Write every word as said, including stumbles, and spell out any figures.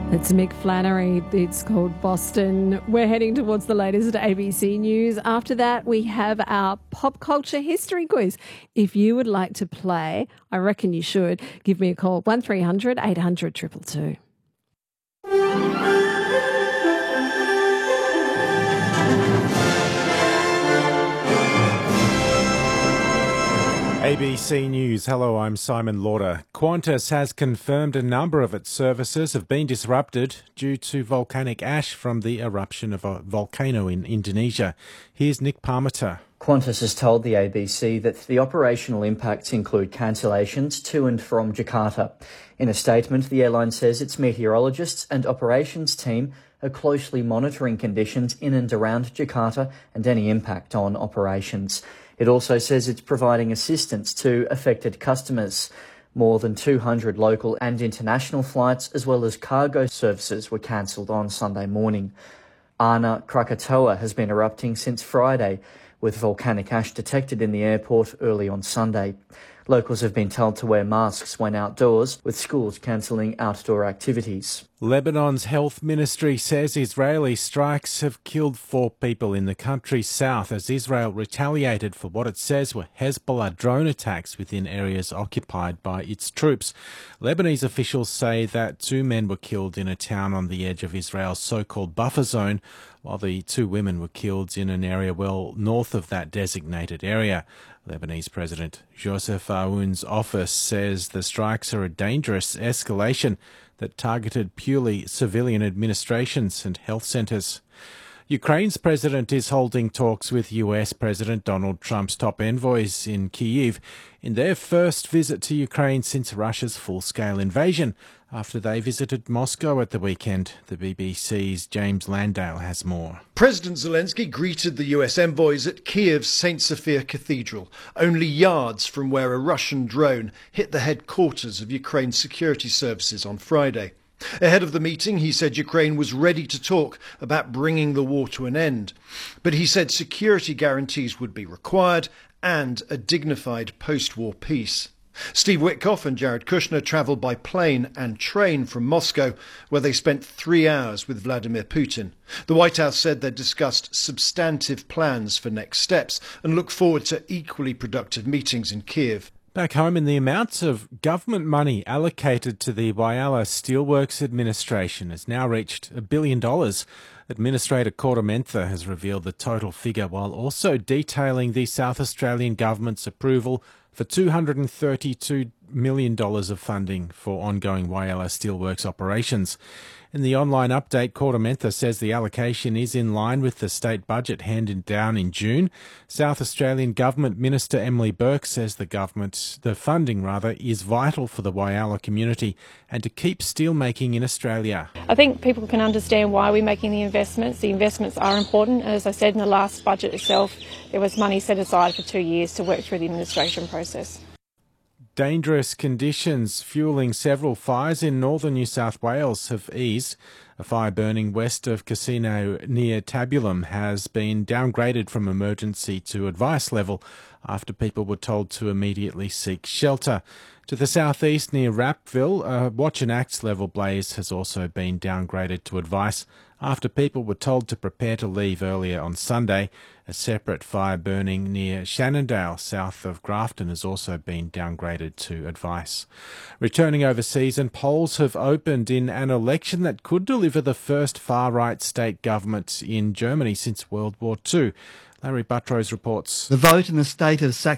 It's Mick Flannery. It's called Boston. We're heading towards the latest at A B C News. After that, we have our pop culture history quiz. If you would like to play, I reckon you should, give me a call, one three hundred eight hundred two two two. A B C News. Hello, I'm Simon Lauder. Qantas has confirmed a number of its services have been disrupted due to volcanic ash from the eruption of a volcano in Indonesia. Here's Nick Parmiter. Qantas has told the A B C that the operational impacts include cancellations to and from Jakarta. In a statement, the airline says its meteorologists and operations team are closely monitoring conditions in and around Jakarta and any impact on operations. It also says it's providing assistance to affected customers. More than two hundred local and international flights, as well as cargo services, were cancelled on Sunday morning. Anak Krakatoa has been erupting since Friday, with volcanic ash detected in the airport early on Sunday. Locals have been told to wear masks when outdoors, with schools cancelling outdoor activities. Lebanon's health ministry says Israeli strikes have killed four people in the country's south as Israel retaliated for what it says were Hezbollah drone attacks within areas occupied by its troops. Lebanese officials say that two men were killed in a town on the edge of Israel's so-called buffer zone, while the two women were killed in an area well north of that designated area. Lebanese President Joseph Aoun's office says the strikes are a dangerous escalation that targeted purely civilian administrations and health centres. Ukraine's president is holding talks with U S President Donald Trump's top envoys in Kyiv in their first visit to Ukraine since Russia's full-scale invasion, after they visited Moscow at the weekend. The B B C's James Landale has more. President Zelensky greeted the U S envoys at Kyiv's Saint Sophia Cathedral, only yards from where a Russian drone hit the headquarters of Ukraine's security services on Friday. Ahead of the meeting, he said Ukraine was ready to talk about bringing the war to an end. But he said security guarantees would be required and a dignified post-war peace. Steve Witkoff and Jared Kushner travelled by plane and train from Moscow, where they spent three hours with Vladimir Putin. The White House said they discussed substantive plans for next steps and look forward to equally productive meetings in Kyiv. Back home, in the amounts of government money allocated to the Whyalla Steelworks Administration has now reached a billion dollars. Administrator Corda Mentha has revealed the total figure while also detailing the South Australian government's approval for two hundred thirty-two million dollars of funding for ongoing Whyalla Steelworks operations. In the online update, Corda Mentha says the allocation is in line with the state budget handed down in June. South Australian Government Minister Emily Burke says the government, the funding rather, is vital for the Whyalla community and to keep steelmaking in Australia. I think people can understand why we're making the investments. The investments are important. As I said in the last budget itself, there was money set aside for two years to work through the administration process. Dangerous conditions fueling several fires in northern New South Wales have eased. A fire burning west of Casino near Tabulum has been downgraded from emergency to advice level after people were told to immediately seek shelter. To the southeast near Rappville, a Watch and Acts level blaze has also been downgraded to advice after people were told to prepare to leave earlier on Sunday. A separate fire burning near Shannondale, south of Grafton, has also been downgraded to advice. Returning overseas, and polls have opened in an election that could deliver the first far-right state government in Germany since World War Two. Larry Buttrose reports. The vote in the state of Saxony